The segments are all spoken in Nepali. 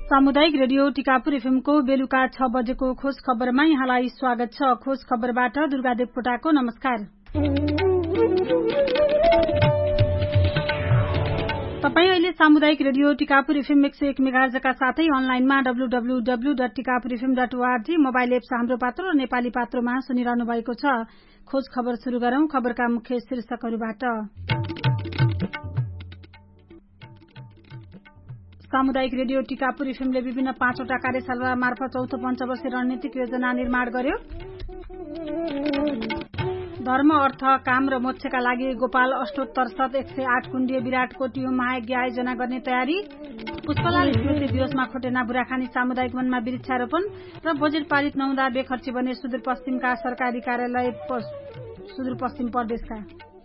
सामुदायिक रेडियो टिकापुर एफएमको बेलुका 6 बजेको खोज खबरमा यहाँलाई स्वागत छ। खोज खबरबाट दुर्गा देवकोटाको नमस्कार। तपाई अहिले सामुदायिक रेडियो टिकापुर एफएम 101 मेगाहर्जका साथै अनलाइनमा www.tikapurfm.org मोबाइल एप्स हाम्रो पात्रो र नेपाली पात्रोमा सुनिरहनु भएको छ। खोज खबर शुरू गरौं। खबरका मुख्य शीर्षकहरूबाट। सामुदायिक रेडियो टिकापुर एफएमले विभिन्न 5वटा कार्यशाला मार्फत चौथो पञ्चवर्षीय रणनीतिक योजना निर्माण गर्यो। धर्म, अर्थ, काम र मोक्षका लागि गोपाल अष्टोत्तर शत 108 कुण्डीय विराटको टियु महायज्ञ आयोजना गर्ने तयारी। पुष्पलाल स्मृति दिवसमा खोटेना बुराखानी सामुदायिक वनमा वृक्षारोपण र बजेट पारित नहुँदा बेखर्ची बने सुदूरपश्चिमका सरकारी कार्यालय सुदूरपश्चिम प्रदेशका।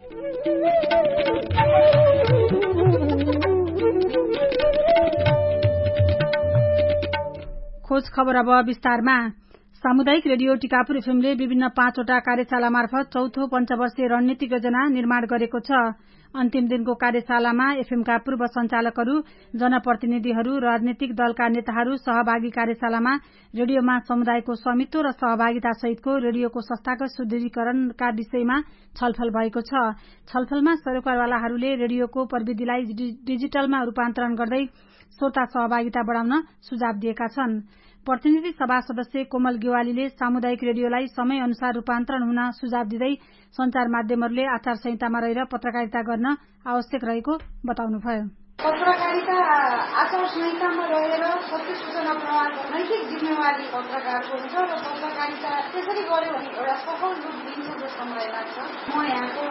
खोज खबर अब विस्तारमा। सामुदायिक रेडियो टिकापुर एफएमले विभिन्न 5वटा कार्यशाला मार्फत चौथो पञ्चवर्षीय रणनीतिक योजना निर्माण गरेको छ। अन्तिम दिनको कार्यशालामा एफएमका पूर्व सञ्चालकहरू, जनप्रतिनिधिहरू, राजनीतिक दलका नेताहरू सहभागी कार्यशालामा रेडियोमा समुदायको स्वामित्व र सहभागिता सहितको रेडियोको संस्थागत सुदृढीकरणका विषयमा छलफल भएको छ। छलफलमा सरोकारवालाहरूले रेडियोको प्रविधिलाई डिजिटलमा रूपान्तरण गर्दै श्रोता सहभागिता बढाउन सुझाव दिएका छन्। प्रतिनिधि सभा सदस्य कोमल गेवालीले सामुदायिक रेडियोलाई समय अनुसार रूपान्तरण हुन सुझाव दिँदै संचार माध्यमहरूले आचार संहितामा रहेर पत्रकारिता गर्न आवश्यक रहेको बताउनुभयो। पत्रकारिता आचार संहितामा रहेर सत्य सूचना प्रवाह नैतिक जिम्मेवारी पत्रकारको हुन्छ र पत्रकारिता त्यसरी गर्यो भने एउटा सफल रूप दिन्छ जस्तो मलाई लाग्छ। म यहाँको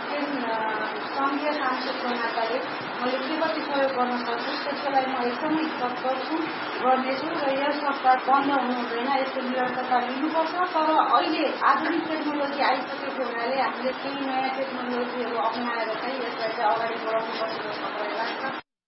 संघीय सांसदको नाताले मैले के कति सहयोग गर्न सक्छु त्यसको लागि म एकदमै तत्पर छु, गर्नेछु र यस सरकार बन्द हुनु हुँदैन, यसको निरन्तरता लिनुपर्छ। तर अहिले आधुनिक टेक्नोलोजी आइसकेको हुनाले हामीले केही नयाँ टेक्नोलोजीहरू अप्नाएर चाहिँ यसलाई चाहिँ अगाडि बढाउनुपर्छ जस्तो मलाई लाग्छ।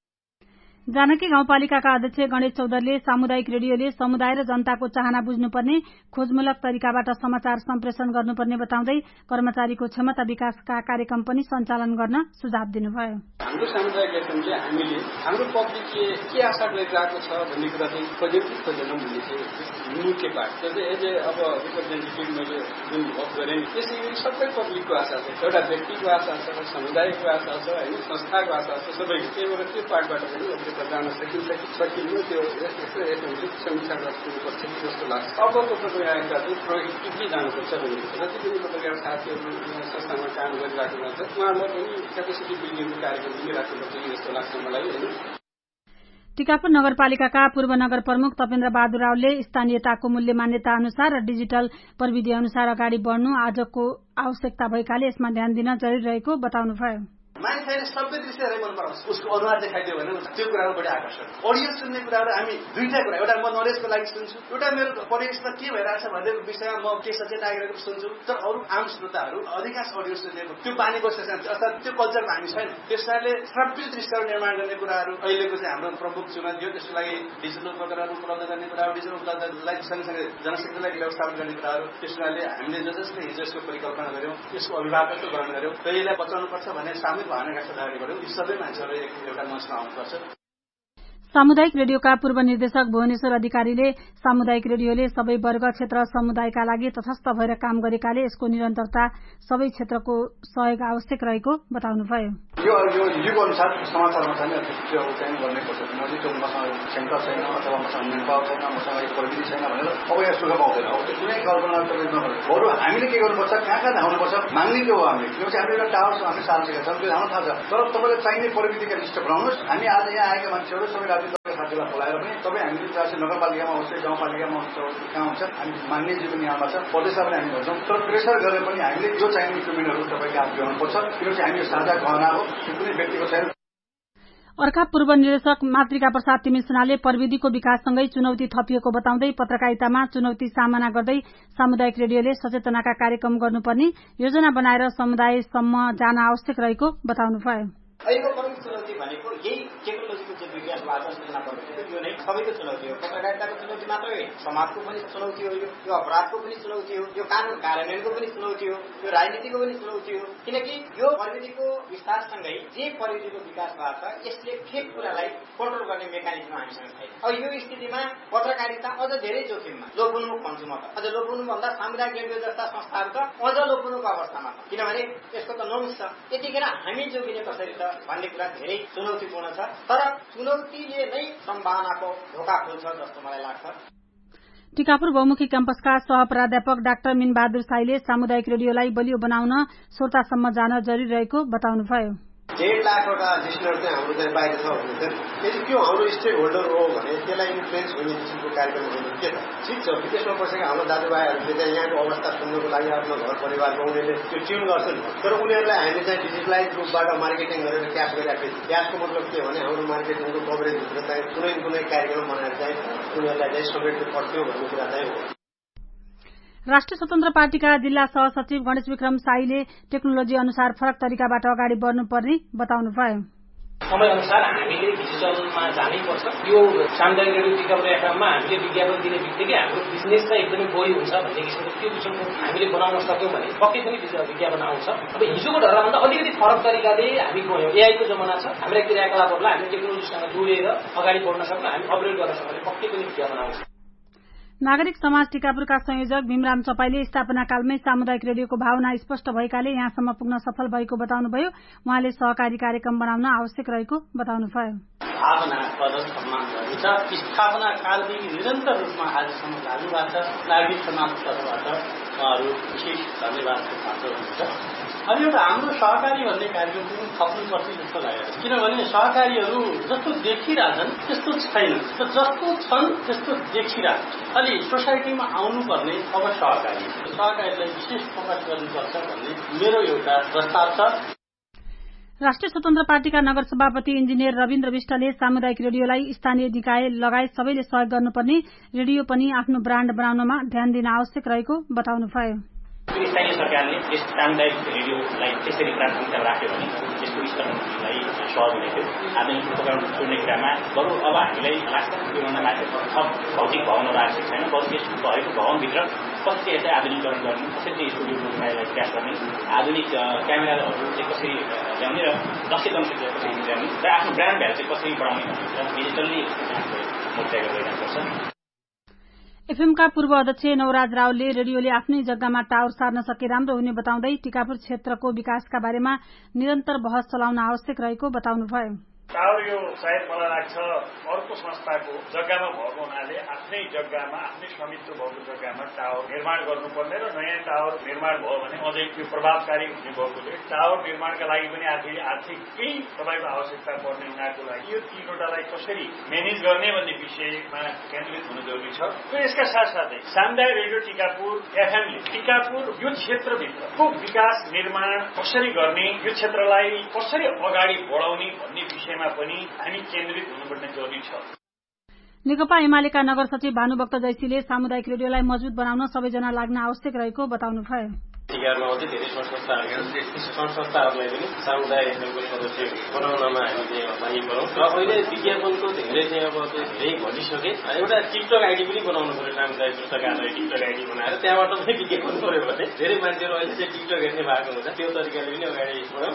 जानकी गाउँपालिकाका अध्यक्ष गणेश चौधरीले सामुदायिक रेडियोले समुदाय र जनताको चाहना बुझ्नुपर्ने, खोजमूलक तरिकाबाट समाचार सम्प्रेषण गर्नुपर्ने बताउँदै कर्मचारीको क्षमता विकासका कार्यक्रम पनि सञ्चालन गर्न सुझाव दिनुभयो। हाम्रो सामुदायिक एफएमले हामीले हाम्रो पब्लिकले के आशा गरिरहेको छ भन्ने कुरा चाहिँ खोजेन भन्ने चाहिँ मुख्य पार्ट यसले अब रिप्रेजेन्टेटिभ मैले जुन भोट गरेँ त्यसै सबै पब्लिकको आशा छ, एउटा व्यक्तिको आशा छ, समुदायको आशा छ, होइन संस्थाको आशा छ, सबैको। त्यही भएर त्यो पार्टबाट पनि जान सकिन्छ कि सकिन्न त्यो एफएमले समीक्षा गर्नुपर्छ जस्तो लाग्छ। अबको पत्रकारिता चाहिँ प्रोएक्टिभली जानुपर्छ भन्ने जति पनि पत्रकार साथीहरू संस्थामा काम गरिरहेको हुन्छ उहाँहरूलाई पनि क्यापेसिटी बिल्डिङको कार्यक्रम दिइराख्नुपर्छ जस्तो लाग्छ मलाई। होइन टिकापुर नगरपालिकाका पूर्व नगर प्रमुख तपेन्द्र बहादुर रावलले स्थानीयताको मूल्य मान्यता अनुसार र डिजिटल प्रविधि अनुसार अगाडि बढ्नु आजको आवश्यकता भएकाले यसमा ध्यान दिन जरुरी रहेको बताउनुभयो। मान्छेले सबै दृश्यहरू मन पराउँछ, उसको अनुहार देखाइदियो भने त्यो कुरामा बढी आकर्षण। अडियो सुन्ने कुराहरू हामी दुईटा कुरा, एउटा म नलेजको लागि सुन्छु, एउटा मेरो परिवेशमा के भइरहेछ भन्ने विषयमा म के सचेत नागरिकहरू सुन्छु। तर अरू आम श्रोताहरू अधिकांश अडियो सुनेको त्यो पानीको सेसन अर्थात् त्यो कल्चरमा हामी छैन। त्यसैले श्रव्य दृश्यहरू निर्माण गर्ने कुराहरू अहिलेको चाहिँ हाम्रो प्रमुख चुनौती हो। त्यसको लागि डिजिटल उपकरणहरू उपलब्ध गर्ने कुराहरू, डिजिटल उपलब्धलाई सँगसँगै जनशक्तिलाई व्यवस्थापन गर्ने कुराहरू, त्यसैले हामीले जसले हिजो यसको परिकल्पना गर्यौँ, यसको अभिभावकत्व ग्रहण गर्यौँ, त्यसलाई बचाउनुपर्छ भने सामूहिक भावनाका सुधार गर्यौँ। यी सबै मान्छेहरू एउटा मञ्चमा आउनुपर्छ। सामुदायिक रेडियोका पूर्व निर्देशक भुवनेश्वर अधिकारीले सामुदायिक रेडियोले सबै वर्ग, क्षेत्र, समुदायका लागि तटस्थ भएर काम गरेकाले यसको निरन्तरता सबै क्षेत्रको सहयोग आवश्यक रहेको बताउनुभयो। यो युगको अनुसार समाचारमा चाहिँ त्यो चाहिँ गर्नैपर्छ। मैले त्यो मसँग क्षमता छैन अथवा मसँग मेनपावर छैन, मसँग प्रविधि छैन भनेर अब यहाँ सुख पाउँदैन। अब त्यो कुनै कल्पना नगर्नु। बरु हामीले के गर्नुपर्छ, कहाँ धाउनुपर्छ माग्ने त्यो हो हामीले। किनकि हामीले एउटा टावर छ, हामी साल्सेका छौँ, त्यो हाम्रो थाहा छ। तर तपाईँले चाहिने प्रविधिका लिस्ट बनाउनुहोस्। हामी आज यहाँ आएका मान्छेहरू सबै साथीलाई बोलाएर पनि तपाईँ हामीले चाहिँ नगरपालिकामा होस्, गाउँपालिकामा हुन्छ, कहाँ हुन्छ, हामी मान्ने जे पनि यहाँमा छ प्रदेशमा पनि हामी भन्छौँ। तर प्रेसर गरेर पनि हामीले जो चाहिने इक्विपमेन्टहरू तपाईँले हात ल्याउनुपर्छ। किनकि हामी साझा गहना हो, त्यो कुनै व्यक्तिको छैन। अर्का पूर्व निर्देशक मातृका प्रसाद तिमिल प्रविधिको विकाससँगै चुनौती थपिएको बताउँदै पत्रकारितामा चुनौती सामना गर्दै सामुदायिक रेडियोले सचेतनाका कार्यक्रम गर्नुपर्ने, योजना बनाएर समुदायसम्म जान आवश्यक रहेको बताउनुभयो। अहिलेको प्रमुख चुनौती भनेको यही टेक्नोलोजीको जो विकास भएको सूचना प्रविधिको यो नै सबैको चुनौती हो। पत्रकारिताको चुनौती मात्रै होइन, समाजको पनि चुनौती हो, यो अपराधको पनि चुनौती हो, यो कानून कार्यान्वयनको पनि चुनौती हो, यो राजनीतिको पनि चुनौती हो। किनकि यो प्रविधिको विस्तारसँगै जे प्रविधिको विकास भएको छ यसले फेक कुरालाई कन्ट्रोल गर्ने मेकानिजम हामीसँग छैन। अब यो स्थितिमा पत्रकारिता अझ धेरै जोखिममा लोपोन्मुख भन्छु म त। अझ लोपोन्मुख भन्दा सामुदायिक रेडियो जस्ता संस्थाहरू त अझ लोपोन्मुख अवस्थामा छ, किनभने यसको त नौस छ। यतिखेर हामी जोगिने कसरी त भन्ने कुरा धेरै चुनौतीपूर्ण छ। तर चुनौतीले नै सम्भावनाको ढोका खोल्छ जस्तो मलाई लाग्छ। टिकापुर बहुमुखी क्याम्पसका सहप्राध्यापक डाक्टर मिनबहादुर साईले सामुदायिक रेडियोलाई बलियो बनाउन श्रोतासम्म जान जरुरी रहेको बताउनुभयो। 1.5 लाखवटा लिसनर चाहिँ हाम्रो चाहिँ बाहिर छ भने चाहिँ यदि त्यो हाम्रो स्टेक होल्डर हो भने त्यसलाई इन्फ्लुएन्स हुने किसिमको कार्यक्रम गर्नु के त ठिक छ। विदेशमा बसेका हाम्रो दाजुभाइहरूले चाहिँ यहाँको अवस्था सुन्नको लागि आफ्नो घर परिवारको उनीहरूले त्यो ट्युन गर्छन्, तर उनीहरूलाई हामी चाहिँ डिजिटलाइज रूपबाट मार्केटिङ गरेर क्याच गरिराखेको छ। क्याचको मतलब के भने हाम्रो मार्केटिङको कभरेजभित्र चाहिँ कुनै कार्यक्रम बनाएर चाहिँ उनीहरूलाई चाहिँ समेट्नु पर्थ्यो भन्ने कुरा चाहिँ हो। राष्ट्रिय स्वतन्त्र पार्टीका जिल्ला सहसचिव गणेश विक्रम साईले टेक्नोलोजी अनुसार फरक तरिकाबाट अगाडि बढ्नुपर्ने बताउनुभयो। समय अनुसार हामीले डिजिटलमा जानै पर्छ। यो सामुदायिक रेडियो टिकापुर एफएममा हामीले विज्ञापन दिने बित्तिकै हाम्रो बिजनेस चाहिँ एकदमै बढी हुन्छ भन्ने किसिमको त्यो किसिमको हामीले बनाउन सक्यौँ भने पक्कै पनि विज्ञापन आउँछ। अब हिजोको ढर्काभन्दा अलिकति फरक तरिकाले हामी गयौँ। एआईको जमाना छ, हाम्रा क्रियाकलापहरूलाई हामीले टेक्नोलोजीसँग जोडेर अगाडि बढ्न सक्छौँ, हामी अपग्रेड गर्न सक्छौँ भने पक्कै पनि विज्ञापन आउँछ। नागरिक समाज टिकापुरका संयोजक भीमराम चपाईले स्थापना कालमै सामुदायिक रेडियोको भावना स्पष्ट भएकाले यहाँसम्म पुग्न सफल भएको बताउनुभयो। उहाँले सहकारी कार्यक्रम बनाउन आवश्यक रहेको बताउनुभयो। भावना कदर सम्मान गर्नु छ। स्थापना कालदेखि निरन्तर रूपमा आजसम्म लागू भएको छ। नागरिक समाज तर्फबाट उहाँहरू विशेष धन्यवादको पात्र हुनुहुन्छ। अनि एउटा हाम्रो सहकारी भन्ने कार्यक्रम पनि थप्नुपर्छ जस्तो लागेको छ, किनभने सहकारीहरू जस्तो देखिरहेछन् त्यस्तो छैन, जस्तो छन् त्यस्तो देखिरहेको छ। अलि सोसाइटीमा आउनुपर्ने अब सहकारीलाई विशेष फोकस गर्नुपर्छ भन्ने मेरो एउटा प्रस्ताव छ। राष्ट्रिय स्वतन्त्र पार्टीका नगर सभापति इन्जिनियर रविन्द्र विष्टले सामुदायिक रेडियोलाई स्थानीय निकाय लगायत सबैले सहयोग गर्नुपर्ने, रेडियो पनि आफ्नो ब्रान्ड बनाउनमा ध्यान दिन आवश्यक रहेको बताउनुभयो। स्थानीय सरकारले यस सामुदायिक रेडियोलाई त्यसरी प्राथमिकता राख्यो भने यसको स्तरलाई सहज हुने थियो। आधुनिक उपकरण छोड्ने कुरामा बरु अब हामीलाई लाग्छ त्योभन्दा माथि थप भौतिक भवनहरू आवश्यक छैन। बरु यस भएको भवनभित्र कसरी यसलाई आधुनिकरण गर्ने, कसरी स्टुडियोको विषयलाई विकास गर्ने, आधुनिक क्यामेराहरू चाहिँ कसरी ल्याउने र दक्ष तन्त्र कसरी ल्याउने र आफ्नो ब्रान्ड भ्यालु चाहिँ कसरी बढाउने भनेर डिजिटल्ली मोर्चाको गइरहनुपर्छ। एफएमका पूर्व अध्यक्ष नवराज रावलले रेडियोले आफ्नै जग्गामा टावर सार्न सके राम्रो हुने बताउँदै टिकापुर क्षेत्रको विकासका बारेमा निरन्तर बहस चलाउन आवश्यक रहेको बताउनुभयो। टावर यो सायद मलाई लाग्छ अर्को संस्थाको जग्गामा भएको हुनाले आफ्नै जग्गामा आफ्नै स्वामित्व भएको जग्गामा टावर निर्माण गर्नुपर्ने र नयाँ टावर निर्माण भयो भने अझै त्यो प्रभावकारी हुने भएकोले टावर निर्माणका लागि पनि आर्थिक केही तपाईँको आवश्यकता पर्ने हुनाको लागि यो तीनवटालाई कसरी म्यानेज गर्ने भन्ने विषयमा केन्द्रित हुनु जरुरी छ। र यसका साथसाथै सामुदायिक रेडियो टिकापुर एफएमले टिकापुर यो क्षेत्रभित्रको विकास निर्माण कसरी गर्ने, यो क्षेत्रलाई कसरी अगाडि बढाउने भन्ने विषय पनि हामी केन्द्रित हुनुपर्ने जरुरी छ। नेकपा एमालेका नगर सचिव भानुभक्त जैसीले सामुदायिक रेडियोलाई मजबुत बनाउन सबैजना लाग्न आवश्यक रहेको बताउनुभयो। टिकामा अझै धेरै संस्थाहरूलाई पनि सामुदायिक रेडियोको सदस्य बनाउनमा हामीले माथि गरौँ र अहिले विज्ञापनको धेरै चाहिँ अब धेरै घटिसके एउटा टिकटक आइडी पनि बनाउनु पर्यो। सामुदायिक पुस्तकालय टिकटक आइडी बनाएर त्यहाँबाट पनि विज्ञापन गर्यो भने धेरै मान्छेहरू अहिले चाहिँ टिकटक हेर्ने भएको हुन्छ। त्यो तरिकाले पनि अगाडि बढौँ।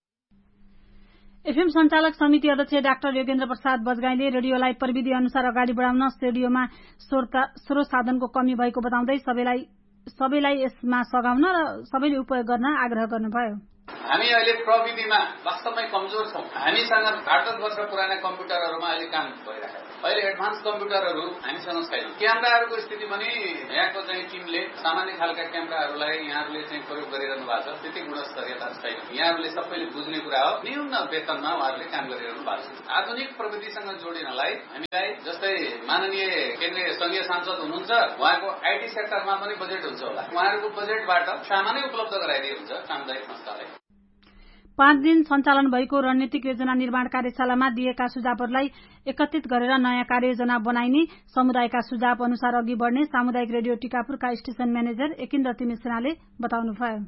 एफएम संचालक समिति अध्यक्ष डाक्टर योगेन्द्र प्रसाद बजगाईले रेडियोलाई प्रविधि अनुसार अगाडि बढाउन रेडियोमा स्रोत साधनको कमी भएको बताउँदै सबैलाई यसमा सघाउन र सबैले उपयोग गर्न आग्रह गर्नुभयो। हामी अहिले प्रविधिमा वास्तवमै कमजोर छौं। हामीसँग 8-10 वर्ष पुराना कम्प्युटरहरूमा अहिले काम भइरहेको छ। अहिले एडभान्स कम्प्युटरहरू हामीसँग छैन। क्यामेराहरूको स्थिति पनि यहाँको चाहिँ टिमले सामान्य खालका क्यामेराहरूलाई यहाँहरूले चाहिँ प्रयोग गरिरहनु भएको छ। त्यति गुणस्तरीयता छैन। यहाँहरूले सबैले बुझ्ने कुरा हो, न्यून वेतनमा उहाँहरूले काम गरिरहनु भएको छ। आधुनिक प्रविधिसँग जोडिनलाई हामीलाई जस्तै माननीय केन्द्रीय संघीय सांसद हुनुहुन्छ, उहाँको आईटी सेक्टरमा पनि बजेट हुन्छ होला। उहाँहरूको बजेटबाट सामान्य उपलब्ध गराइदिए हुन्छ सामुदायिक संस्थालाई। 5 दिन सञ्चालन भएको रणनीतिक योजना निर्माण कार्यशालामा दिएका सुझावहरूलाई एकत्रित गरेर नयाँ कार्ययोजना बनाइने, समुदायका सुझाव अनुसार अघि बढ्ने सामुदायिक रेडियो टिकापुरका स्टेशन म्यानेजर एकिन्द्र तिमेसेनाले बताउनुभयो।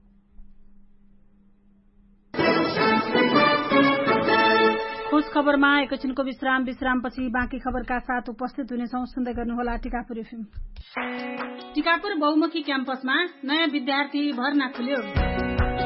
खोज खबरमा एकैछिनको विश्रामपछि बाँकी खबरका साथ उपस्थित हुनेछौं। सुन्दै गर्नुहोला टिकापुर एफएम। टिकापुर बहुमुखी क्याम्पसमा नयाँ विद्यार्थी भर्ना खुल्यो।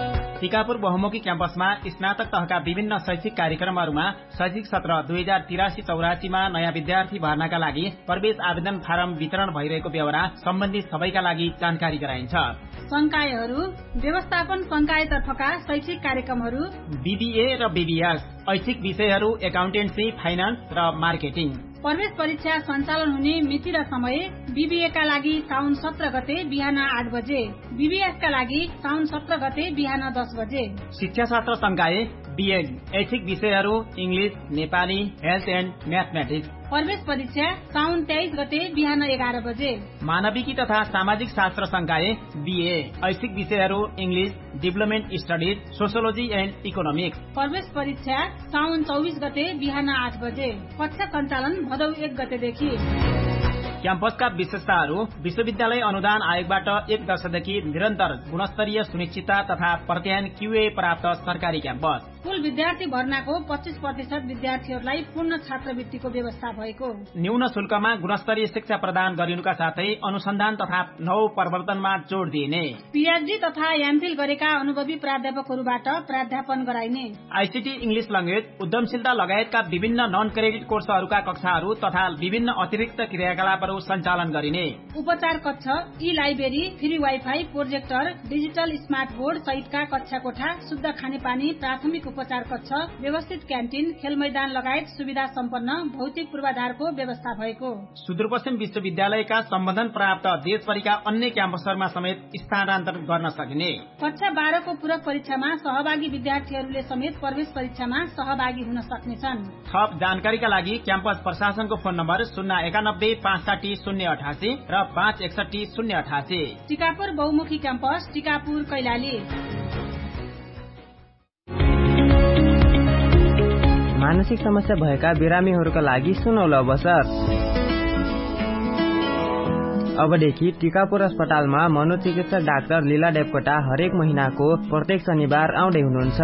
टिकापुर बहुमुखी क्याम्पसमा स्नातक तहका विभिन्न शैक्षिक कार्यक्रमहरूमा शैक्षिक सत्र 2083-84 मा नयाँ विद्यार्थी भर्नाका लागि प्रवेश आवेदन फारम वितरण भइरहेको बेहोरा सम्बन्धित सबैका लागि जानकारी गराइन्छ। संकायहरू व्यवस्थापन संकायतर्फका शैक्षिक कार्यक्रमहरू बीबीए र बीबीएस, ऐच्छिक विषयहरू एकाउन्टेन्सी, फाइनान्स र मार्केटिङ। प्रवेश परीक्षा सञ्चालन हुने मिति र समय बीबीए का लागि साउन 17 गते बिहान 8 बजे, बीबीएस का लागि साउन 17 गते बिहान 10 बजे। शिक्षाशास्त्र संकाय बीएड, ऐच्छिक विषयहरू English, Nepali, health and mathematics. प्रवेश परीक्षा साउन 23 गते बिहान 11 बजे। मानविकी तथा सामाजिक शास्त्र संकाय बीए, ऐच्छिक विषयहरू English, development studies, sociology and economics. प्रवेश परीक्षा साउन 24 गते बिहान 8 बजे। कक्षा सञ्चालन भदौ 1 गतेदेखि। क्याम्पसका विशेषताहरू विश्वविद्यालय अनुदान आयोगबाट 1 वर्षदेखि निरन्तर गुणस्तरीय सुनिश्चितता तथा प्रत्यायन क्यूए प्राप्त सरकारी क्याम्पस। कुल विद्यार्थी भर्नाको 25% विद्यार्थीहरूलाई पूर्ण छात्रवृत्तिको व्यवस्था भएको। न्यून शुल्कमा गुणस्तरीय शिक्षा प्रदान गरिनुका साथै अनुसन्धान तथा नवप्रवर्तनमा जोड़ दिइने। पीएचडी तथा एमफिल गरेका अनुभवी प्राध्यापकहरूबाट प्राध्यापन गराइने। आईसीटी इंग्लिश ल्याङ्ग्वेज, उद्यमशीलता लगायतका विभिन्न नन क्रेडिट कोर्सहरूका कक्षाहरू तथा विभिन्न अतिरिक्त क्रियाकलापहरू सञ्चालन गरिने। उपचार कक्ष, ई library, free wifi, projector, digital smart board सहितका कक्षा कोठा, शुद्ध खानेपानी, प्राथमिक उपचार कक्ष, व्यवस्थित क्यान्टिन, खेल मैदान लगायत सुविधा सम्पन्न भौतिक पूर्वाधारको व्यवस्था भएको। सुदूरपश्चिम विश्वविद्यालयका सम्बन्धन प्राप्त देशभरिका अन्य क्याम्पसहरूमा समेत स्थानान्तरण गर्न सकिने। कक्षा 12 को पूरक परीक्षामा सहभागी विद्यार्थीहरूले समेत प्रवेश परीक्षामा सहभागी हुन सक्नेछन्। थप जानकारीका लागि क्याम्पस प्रशासनको फोन नम्बर 091-65-088 र 561-088। टिकापुर बहुमुखी क्याम्पस, टिकापुर, कैलाली। मानसिक समस्या भएका बिरामीहरूका लागि सुनौलो अवसर। अबदेखि टिकापुर अस्पतालमा मनोचिकित्सक डाक्टर लीला देवकोटा हरेक महिनाको प्रत्येक शनिबार आउँदै हुनुहुन्छ।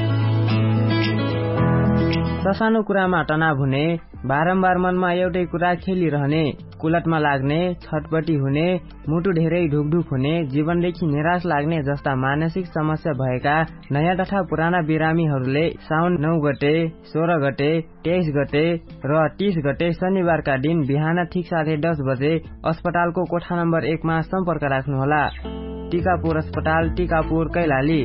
ससानो कुरामा तनाव हुने, बारम्बार मनमा एउटै कुरा खेलिरहने, कुलटमा लाग्ने, छटपटी हुने, मुटु धेरै ढुकढुक हुने, जीवनदेखि निराश लाग्ने जस्ता मानसिक समस्या भएका नयाँ तथा पुराना बिरामीहरूले साउन 9 गते, 16 गते, 23 गते र 30 गते शनिबारका दिन बिहान ठिक 10:30 बजे अस्पतालको कोठा नम्बर 1 मा सम्पर्क राख्नुहोला। टिकापुर अस्पताल, टिकापुर, कैलाली।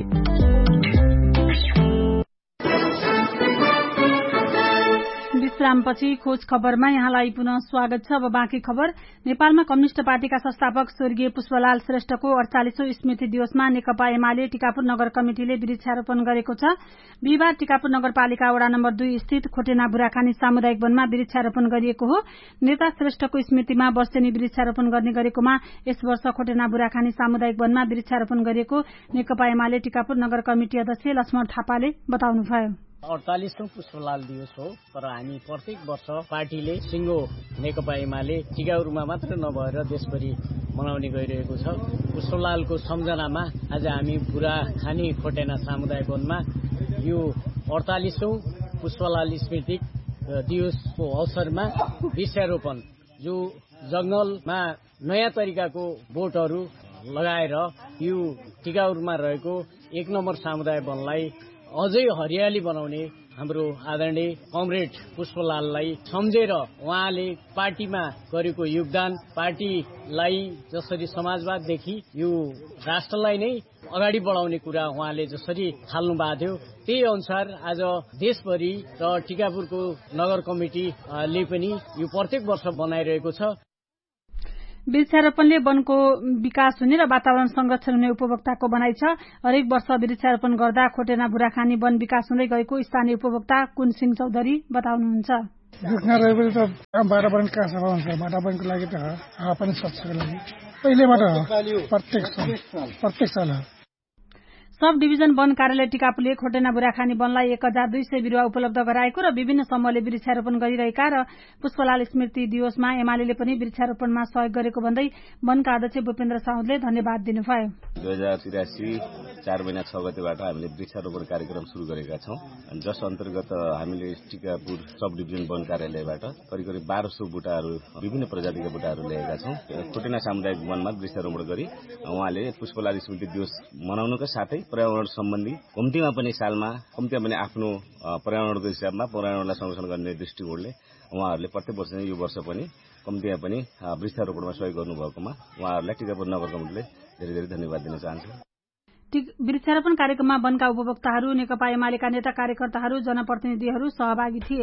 विश्रामपछि खोज खबरमा यहाँलाई पुनः स्वागत छ। अब बाँकी खबर। नेपालमा कम्युनिष्ट पार्टीका संस्थापक स्वर्गीय पुष्पलाल श्रेष्ठको 48औं स्मृति दिवसमा नेकपा एमाले टिकापुर नगर कमिटिले वृक्षारोपण गरेको छ। बिहिबार टिकापुर नगरपालिका वडा नम्बर 2 स्थित खोटेना बुराखानी सामुदायिक वनमा वृक्षारोपण गरिएको हो। नेता श्रेष्ठको स्मृतिमा वर्षेनी वृक्षारोपण गर्ने गरेकोमा यस वर्ष खोटेना बुराखानी सामुदायिक वनमा वृक्षारोपण गरिएको नेकपा एमाले टिकापुर नगर कमिटी अध्यक्ष लक्ष्मण थापाले बताउनुभयो। 48औं पुष्पलाल दिवस हो, तर हामी प्रत्येक वर्ष पार्टीले सिंगो नेकपा एमाले टिकापुरमा मात्र नभएर देशभरि मनाउने गइरहेको छ। पुष्पलालको सम्झनामा आज हामी बुराखानी खोटेना सामुदायिक वनमा यो 48औं पुष्पलाल स्मृति दिवसको अवसरमा वृक्षारोपण जो जंगलमा नयाँ तरिकाको बोटहरू लगाएर यो टिकापुरमा रहेको 1 नम्बर सामुदायिक वनलाई अझै हरियाली बनाउने हाम्रो आदरणीय कमरेड पुष्पलाललाई सम्झेर उहाँले पार्टीमा गरेको योगदान, पार्टीलाई जसरी समाजवाददेखि यो राष्ट्रलाई नै अगाडि बढाउने कुरा उहाँले जसरी थाल्नु भएको थियो, त्यही अनुसार आज देशभरि र टिकापुरको नगर कमिटीले पनि यो प्रत्येक वर्ष बनाइरहेको छ। वृक्षारोपणले वनको विकास हुने र वातावरण संरक्षण हुने उपभोक्ताको भनाइ छ। हरेक वर्ष वृक्षारोपण गर्दा खोटेना बुराखानी वन विकास हुँदै गएको स्थानीय उपभोक्ता कुनसिंह चौधरी बताउनुहुन्छ। वातावरण कहाँ सफा हुन्छ, वातावरणको लागि त हावा पनि स्वच्छको लागि पहिलेबाट प्रत्येक साल सब डिभिजन वन कार्यालय टिकापुरले खोटेना बुराखानी वनलाई 1200 बिरुवा उपलब्ध गराएको र विभिन्न समूहले वृक्षारोपण गरिरहेका र पुष्पलाल स्मृति दिवसमा एमाले पनि वृक्षारोपणमा सहयोग गरेको भन्दै वनका अध्यक्ष भूपेन्द्र साउदले धन्यवाद दिनुभयो। 2083 4 महिना 6 गतेबाट हामीले वृक्षारोपण कार्यक्रम शुरू गरेका छौं, जस अन्तर्गत हामीले टिकापुर सब डिभिजन वन कार्यालयबाट करिब 1200 बुटाहरू विभिन्न प्रजातिका बुटाहरू ल्याएका छौं। खोटेना सामुदायिक वनमा वृक्षारोपण गरी उहाँले पुष्पलाल स्मृति दिवस मनाउनका साथै पर्यावरण सम्बन्धी कम्तीमा पनि सालमा कम्तीमा पनि आफ्नो पर्यावरणको हिसाबमा पर्यावरणलाई संरक्षण गर्ने दृष्टिकोणले उहाँहरूले प्रत्येक वर्ष यो वर्ष पनि कम्तीमा पनि वृक्षारोपणमा सहयोग गर्नुभएकोमा उहाँहरूलाई टिकापुर नगर कमिटीले धेरै धेरै धन्यवाद दिन चाहन्छु। वृक्षारोपण कार्यक्रममा वनका उपभोक्ताहरू, नेकपा एमालेका नेता कार्यकर्ताहरू, जनप्रतिनिधिहरू सहभागी थिए।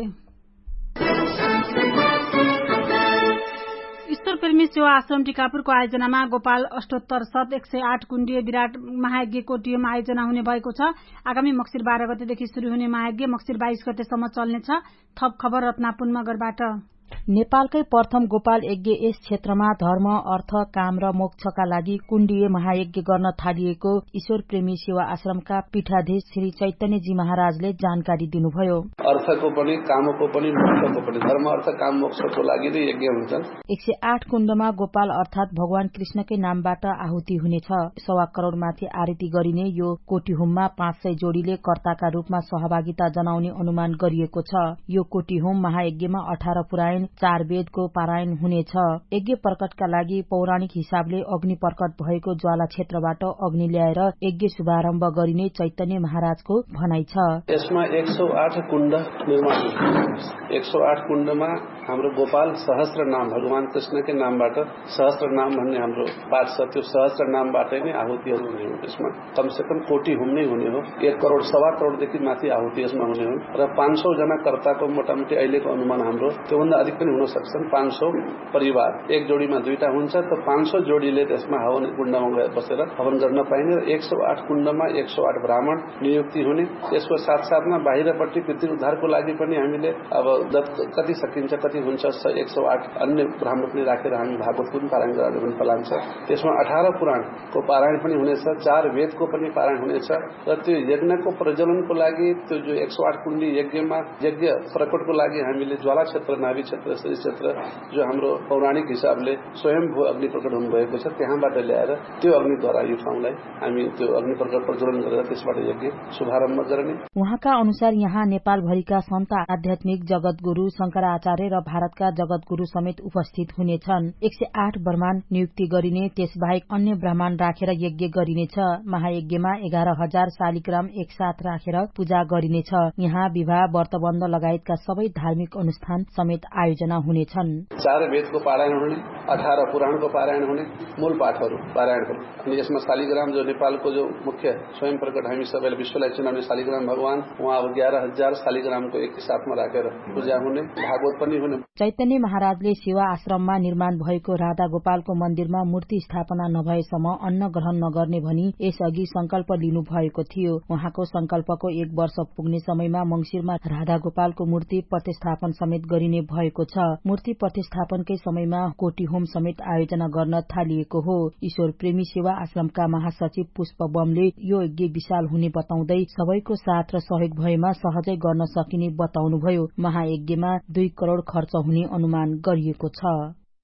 ईश्वरप्रेमी सेवा आश्रम टिकापुरको आयोजनामा गोपाल अष्टोत्तर शत 108 कुण्डीय विराट महायज्ञको टिम आयोजना हुने भएको छ। आगामी मक्सिर 12 गतेदेखि शुरू हुने महायज्ञ मक्सिर 22 गतेसम्म चल्नेछ। थप खबर रत्नापुर नगरबाट। नेपालकै प्रथम गोपाल यज्ञ यस क्षेत्रमा धर्म, अर्थ, काम र मोक्षका लागि कुण्डीय महायज्ञ गर्न थालिएको ईश्वर प्रेमी सेवा आश्रमका पीठाधीश श्री चैतन्यजी महाराजले जानकारी दिनुभयो। अर्थको पनि, कामको पनि, मोक्षको पनि, धर्म, अर्थ, काम, मोक्षको लागि नै यज्ञ हुन्छन्। 108 कुण्डमा गोपाल अर्थात भगवान कृष्णकै नामबाट आहुति हुनेछ। 1.25 करोड़ माथि आरती गरिने यो कोटीहोममा 500 जोडीले कर्ताका रूपमा सहभागिता जनाउने अनुमान गरिएको छ। यो कोटीहोम महायज्ञमा 18 पुराण 4 वेदको पारायण हुनेछ। यज्ञ प्रकटका लागि पौराणिक हिसाबले अग्नि प्रकट भएको ज्वाला क्षेत्रबाट अग्नि ल्याएर यज्ञ शुभारम्भ गरिने चैतन्य महाराजको भनाइ छ। यसमा 108 कुण्ड निर्माण हुन्छ। 108 कुण्डमा हाम्रो गोपाल सहस्त्र नाम भगवान कृष्णकै नामबाट सहस्त्र नाम भन्ने हाम्रो पाठ छ। त्यो सहस्त्र नामबाटै नै आहुतिहरू हुने हो। यसमा कमसेकम कोटी होम नै हुने हो। 1 करोड़ 1.25 करोड़देखि माथि आहुति यसमा हुने हो र 500 जना कर्ताको मोटामोटी अहिलेको अनुमान हाम्रो त्योभन्दा अधिक पनि हुन सक्छन्। 500 परिवार एक जोडीमा 2टा हुन्छ त 500 जोडीले त्यसमा हवन कुण्डमा बसेर हवन गर्न पाइने र 108 कुण्डमा 108 ब्राह्मण नियुक्ति हुने। त्यसको साथसाथमा बाहिरपट्टि पृथ्वी उद्धारको लागि पनि हामीले अब कति सकिन्छ कति हुन्छ 108 अन्य ब्राह्मण पनि राखेर हामी भागवतको पनि पारायण गराउने पनि प्लान छ। त्यसमा 18 पुराणको पारायण पनि हुनेछ, 4 वेदको पनि पारायण हुनेछ र त्यो यज्ञको प्रज्वलनको लागि त्यो जो 108 कुण्डी यज्ञमा यज्ञ प्रकटको लागि हामीले ज्वाला क्षेत्र, नाभि क्षेत्र, शरीर क्षेत्र जो हाम्रो पौराणिक हिसाबले स्वयंभू अग्नि प्रकट हुनुभएको छ त्यहाँबाट ल्याएर त्यो अग्निद्वारा यो ठाउँलाई हामी त्यो अग्नि प्रकट प्रज्वलन गरेर त्यसबाट यज्ञ शुभारम्भ गर्ने। उहाँका अनुसार यहाँ नेपालभरिका सन्त आध्यात्मिक जगतगुरु शंकराचार्य र भारतका जगतगुरु समेत उपस्थित हुनेछन्। 108 ब्राह्मण नियुक्ति गरिने, त्यसबाहेक अन्य ब्राह्मण राखेर यज्ञ गरिनेछ। महायज्ञमा 11,000 शालिग्राम एकसाथ राखेर पूजा गरिनेछ। यहाँ विवाह, व्रतबन्ध लगायतका सबै धार्मिक अनुष्ठान समेत आयोजना हुनेछन्। 4 वेदको पारायण हुने, 18 पुराणको पारायण हुने, मूल पाठहरू पारायणहरू। अनि यसमा शालिग्राम जो नेपालको जो मुख्य स्वयं प्रकट हामी सबैले विश्वलाई चिनाउने शालिग्राम भगवान, उहाँ अब 11,000 शालिग्रामको एक साथमा राखेर पूजा हुने, भागवत पनि हुने। चैतन्य महाराजले सेवा आश्रममा निर्माण भएको राधा गोपालको मन्दिरमा मूर्ति स्थापना नभएसम्म अन्न ग्रहण नगर्ने भनी यसअघि संकल्प लिनु भएको थियो। उहाँको संकल्पको 1 वर्ष पुग्ने समयमा मंसिरमा राधा गोपालको मूर्ति प्रतिष्ठापन समेत गरिने भएको छ। मूर्ति प्रतिष्ठापनकै समयमा कोटी होम समेत आयोजना गर्न थालिएको हो। ईश्वर प्रेमी सेवा आश्रमका महासचिव पुष्प बमले यो यज्ञ विशाल हुने बताउँदै सबैको साथ र सहयोग भएमा सहजै गर्न सकिने बताउनुभयो। महायज्ञमा 2 करोड़ खर्च हुने अनुमान गरिएको छ।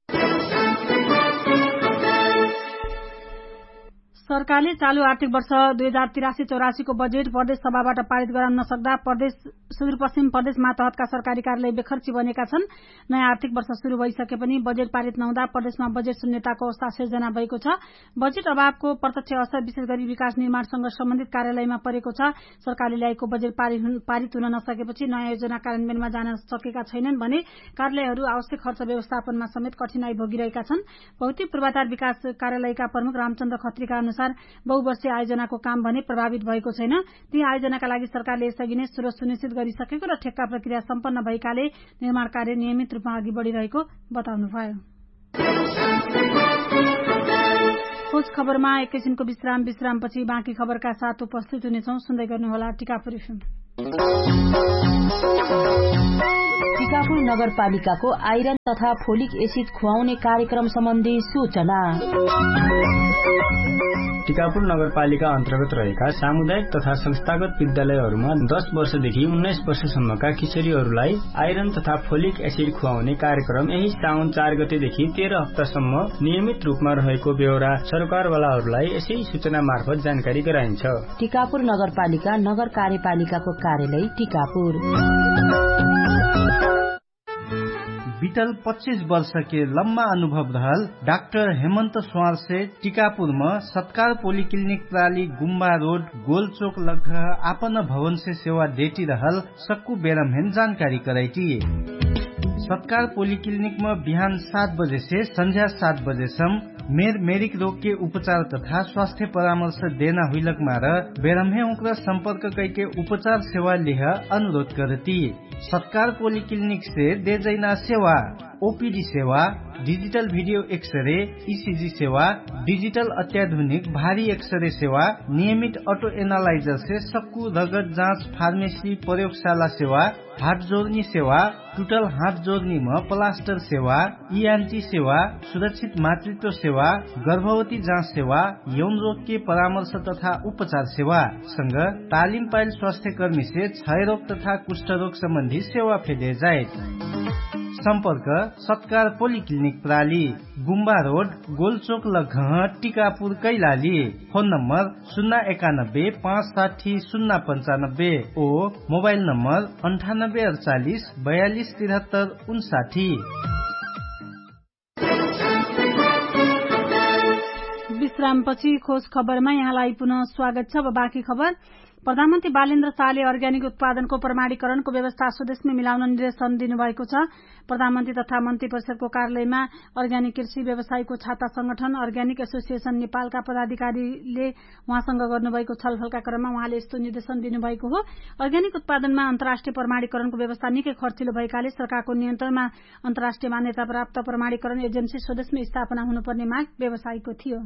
सरकारले चालू आर्थिक वर्ष 2083-84 को बजेट प्रदेश सभाबाट पारित गराउन नसक्दा प्रदेश सुदूरपश्चिम प्रदेश मातहतका सरकारी कार्यालय बेखर्ची बनेका छन्। नयाँ आर्थिक वर्ष शुरू भइसके पनि बजेट पारित नहुँदा प्रदेशमा बजेट शून्यताको अवस्था सिर्जना भएको छ। बजेट अभावको प्रत्यक्ष असर विशेष गरी विकास निर्माणसँग सम्बन्धित कार्यालयमा परेको छ। सरकारले ल्याएको बजेट पारित हुन नसकेपछि नयाँ योजना कार्यान्वयनमा जान सकेका छैनन् भने कार्यालयहरू आवश्यक खर्च व्यवस्थापनमा समेत कठिनाई भोगिरहेका छन्। भौतिक पूर्वाधार विकास कार्यालयका प्रमुख रामचन्द्र खत्रीका अनुसार बहुवर्षीय आयोजनाको काम भने प्रभावित भएको छैन। ती आयोजनाका लागि सरकारले यसअघि नै स्रोत सुनिश्चित गरिसकेको र ठेक्का प्रक्रिया सम्पन्न भएकाले निर्माण कार्य नियमित रूपमा अघि बढ़िरहेको बताउनुभयो। खोज खबरमा एकैछिनको विश्रामपछि बाँकी खबरका साथ उपस्थित हुनेछौं। सुन्दै गर्नुहोला टिकापुर एफएम। टिकापुर नगरपालिकाको आइरन तथा फोलिक एसिड खुवाउने कार्यक्रम सम्बन्धी सूचना। टिकापुर नगरपालिका अन्तर्गत रहेका सामुदायिक तथा संस्थागत विद्यालयहरूमा 10 वर्षदेखि 19 वर्षसम्मका किशोरीहरूलाई आइरन तथा फोलिक एसिड खुवाउने कार्यक्रम यही साउन 4 गतेदेखि 13 हप्तासम्म नियमित रूपमा रहेको बेहोरा सरकारवालाहरूलाई यसै सूचना मार्फत जानकारी गराइन्छ। टिकापुर नगरपालिका नगर कार्यपालिकाको कार्यालय टिकापुर। बीतल 25 वर्ष के लम्बा अनुभव रहल डॉक्टर हेमंत स्वार से टीकापुर में सत्कार पॉलिक्लिनिक प्राली गुम्बा रोड गोलचोक लग आपन भवन से सेवा देती रहल सक्कू बेरमहेन जानकारी कराई। सत्कार पॉलिक्लिनिक में बिहान 7 बजे से संध्या 7 बजे मेरिक रोग के उपचार तथा स्वास्थ्य परामर्श देना हुईलक मार बेरमहे उनका संपर्क करके उपचार सेवा लिह अनुरोध करती। सत्कार पॉलिक्लिनिक से दे जैना सेवा ओपीडी सेवा, डिजिटल वीडियो एक्सरे, ईसीजी सेवा, डिजिटल अत्याधुनिक भारी एक्सरे सेवा, नियमित ऑटो एनालाइजर से सक्कू रगत जांच, फार्मेसी, प्रयोगशाला सेवा, हाथ जोड़नी सेवा, टूटल हाथ जोड़नी में प्लास्टर सेवा, ईएनटी सेवा, सुरक्षित मातृत्व सेवा, गर्भवती जांच सेवा, यौन रोग के परामर्श तथा उपचार सेवा संग तालिम पाइल स्वास्थ्य कर्मी से क्षय रोग तथा कुष्ठ रोग संबंधी सेवा फेदे जाए। संपर्क सत्कार पॉलिक्लिनिक प्राली गुम्बा road गोलचोक लगह Tikapur Kailali. Phone number 091 560 095 ओ मोबाइल नंबर 9848 42 73 59। विश्रामपछि खोज खबरमा यहाँलाई पुनः स्वागत छ। अब बाँकी खबर। प्रधानमन्त्री बालेन्द्र शाहले अर्ग्यानिक उत्पादनको प्रमाणीकरणको व्यवस्था स्वदेशमै मिलाउन निर्देशन दिनुभएको छ। प्रधानमन्त्री तथा मन्त्री परिषदको कार्यालयमा अर्ग्यानिक कृषि व्यवसायको छाता संगठन अर्ग्यानिक एसोसिएशन नेपालका पदाधिकारीले उहाँसँग गर्नुभएको छलफलका क्रममा उहाँले यस्तो निर्देशन दिनुभएको हो। अर्ग्यानिक उत्पादनमा अन्तर्राष्ट्रिय प्रमाणीकरणको व्यवस्था निकै खर्चिलो भएकाले सरकारको नियन्त्रणमा अन्तर्राष्ट्रिय मान्यता प्राप्त प्रमाणीकरण एजेन्सी स्वदेशमै स्थापना हुनुपर्ने माग व्यवसायीको थियो।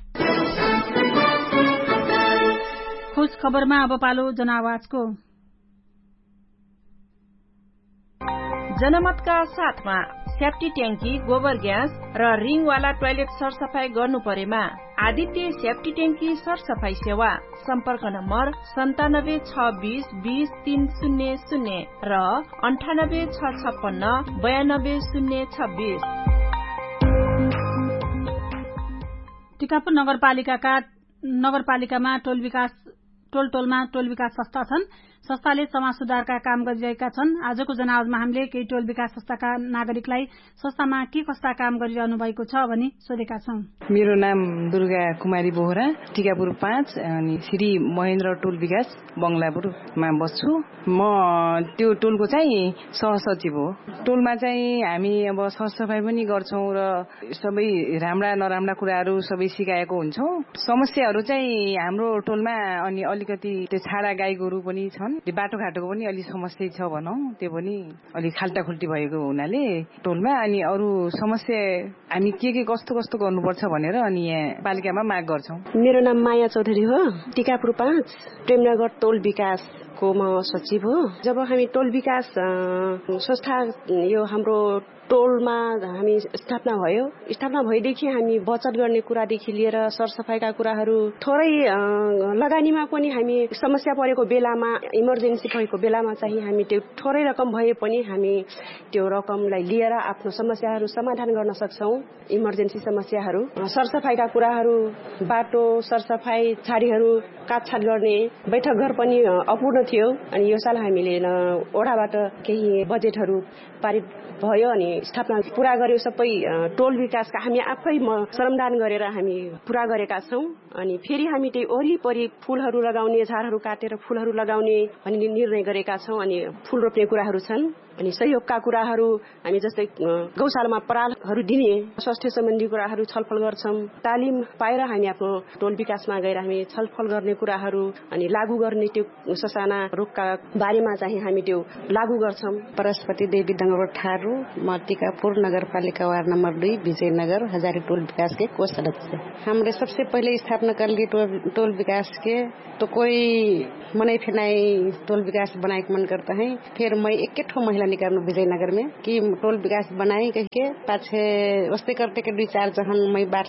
खोज खबरमा अब पालो जनआवाजको। जनमतका साथमा सेफ्टी ट्याङ्की, गोबर ग्यास र रिङवाला टोयलेट सरसफाई गर्नु परेमा आदित्य सेफ्टी ट्याङ्की सरसफाई सेवा सम्पर्क नम्बर 97 620 20 300 र 98 656 92 026। टीकापुर नगरपालिकामा टोलमा टोल विकास संस्था छन्। संस्थाले समाज सुधारका काम गरिरहेका छन्। आजको जनावरमा हामीले केही टोल विकास संस्थाका नागरिकलाई संस्थामा के कस्ता काम गरिरहनु भएको छ भनी सोधेका छौं। मेरो नाम दुर्गा कुमारी बोहरा, टीकापुर 5 अनि श्री महेन्द्र टोल विकास बंगलापुरमा बस्छु। म त्यो टोलको चाहिँ सहसचिव हो। टोलमा चाहिँ हामी अब सरसफाई पनि गर्छौं र सबै राम्रा नराम्रा कुराहरू सबै सिकाएको हुन्छौं। समस्याहरू चाहिँ हाम्रो टोलमा अनि अलिकति त्यो छाडा गाई गोरु पनि छन्। त्यो बाटोघाटोको पनि अलि समस्या छ भनौं। त्यो पनि अलि खाल्टाखुल्टी भएको हुनाले टोलमा अनि अरू समस्या हामी के कस्तो गर्नुपर्छ भनेर अनि यहाँ पालिकामा माग गर्छौं। मेरो नाम माया चौधरी हो, टीकापुर 5 प्रेमनगर टोल विकास को म सचिव हो। जब हामी टोल विकास संस्था यो हाम्रो टोलमा हामी स्थापना भएदेखि हामी बचत गर्ने कुरादेखि लिएर सरसफाइका कुराहरू थोरै लगानीमा पनि हामी समस्या परेको बेलामा इमर्जेन्सी भएको बेलामा चाहिँ हामी त्यो थोरै रकम भए पनि हामी त्यो रकमलाई लिएर आफ्नो समस्याहरू समाधान गर्न सक्छौं। इमर्जेन्सी समस्याहरू सरसफाइका कुराहरू बाटो सरसफाई छाडीहरू काटछाट गर्ने बैठक घर पनि अपूर्ण थियो अनि यो साल हामीले ओडाबाट केही बजेटहरू पारित भयो अनि स्थापना पूरा गर्यो। सबै टोल विकासका हामी आफै श्रमदान गरेर हामी पूरा गरेका छौं। अनि फेरि हामी त्यही वरिपरि फूलहरू लगाउने, झारहरू काटेर फूलहरू लगाउने भन्ने निर्णय गरेका छौं। अनि फूल रोप्ने कुराहरू छन्। अनि सहयोगका कुराहरू हामी जस्तै गौशालामा परालहरू दिने स्वास्थ्य सम्बन्धी कुराहरू छलफल गर्छौं। तालिम पाएर हामी आफ्नो टोल विकासमा गएर हामी छलफल गर्ने कुराहरू अनि लागू गर्ने त्यो ससाना रोगका बारेमा चाहिँ हामी त्यो लागू गर्छौं। परस्पति देवी दंगरोड थारू, म टीकापुर नगरपालिका वार्ड नंबर 2 विजयनगर हजारी टोल विकास के को सदस्य। हमने सबसे पहले स्थापना कर ली टोल विकास के, तो कोई मनाई फिनाई टोल विकास बनाए मन करता है। फिर मैं एक महिला निकाल्नु विजयनगर में कि टोल विकास बनाई कह के पाछे वस्ते करते के 2-4 जहन मैं बात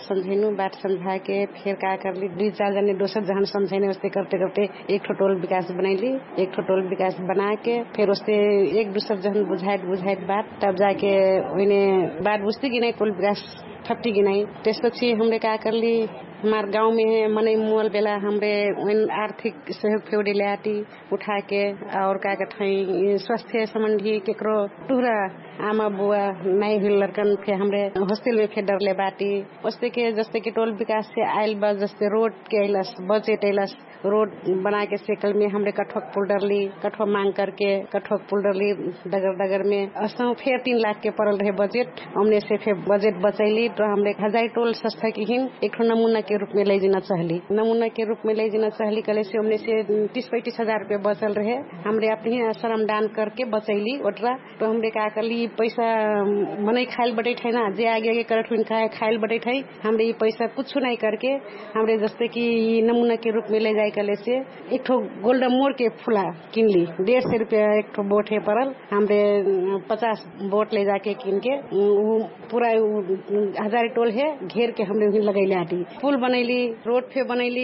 समझा के फिर का कर ली 2-4 जने दोसर जहन समझाने वस्ते करते एक टोल विकास बनाइली। एक टोल विकास बना के फिर वस्ते एक दूसर जहन बुझाइत बात तब जाके उन्हें बात बुझती कि नहीं टोल विकास ठप्टी कि नहीं। त्यसपछि हमले का कर ली हमारे गांव में मने मुअल बेला हमरे आर्थिक सहयोग फेउडी ल्याटी उठा के और का कठाई स्वास्थ्य संबंधी केकरो टुरा आमा बुआ नाई हिलरकन के हमरे हॉस्टल में फेडर ले बाटी उसते के जस्ते के टोल विकास से आइल बा जस्ते रोड के आइलस बजट आइलस रोड बना के सेकल में हमरे कठोक पुलडर ली कठो मांग करके कठोक पुलडर ली डगर में असो फिर 3 लाख के पड़ल रहे बजट हमने से फिर बजट बचैली तो हमरे हजारी टोल संस्था की हिन एक नमूना के रूप में ले जाना चाहली नमूना के रूप में ले जाना चाहली कले से हमने से 30-35 हजार रुपए बचल रहे हमरे अपने श्रम दान करके बचैली ओटरा तो हमरे का करली पैसा मनै खाइल बटे थे ना जे आगे करठुन खाइल बटे थे हमरे ये पैसा कुछ नहीं करके हमरे जस्ते कि नमूना के रूप में ले जाए कले से एक ठो गोल्डन मोर के फूला किनली 150 रुपया एक ठो बोट है परल हमरे 50 बोट ले जाके किन के पूरा हजारी टोल है घेर के हमरे वहीं लगैले आटी पुल बनैली रोड पे बनैली।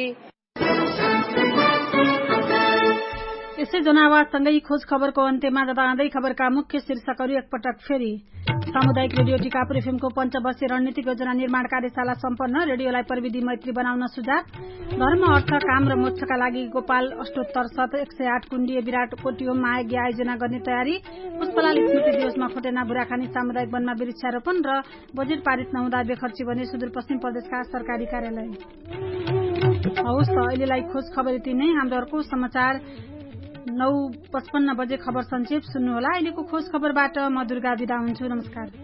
यसै जनावासँगै खोज खबरको अन्त्यमा जाँदै खबरका मुख्य शीर्षकहरू एकपटक फेरि। सामुदायिक रेडियो टिकापुर एफएमको 5 वर्षीय रणनीतिक योजना निर्माण कार्यशाला सम्पन्न रेडियोलाई प्रविधि मैत्री बनाउन सुझाव। धर्म अर्थ काम र मोक्षका लागि गोपाल अष्टोत्तर शत 108 कुण्डीय विराट कोटियोम महायज्ञ आयोजना गर्ने तयारी। पुष्पलाल स्मृति दिवसमा खोटेना बुराखानी सामुदायिक वनमा वृक्षारोपण र बजेट पारित नहुँदा बेखर्ची बने सुदूरपश्चिम प्रदेशका सरकारी कार्यालय। हवस् त अहिलेलाई खोज खबर यति नै। हाम्रो अर्को समाचार 9:55 बजे खबर संक्षेप सुन्नुहोला। अहिलेको खोज खबरबाट म दुर्गा बिदा हुन्छु। नमस्कार।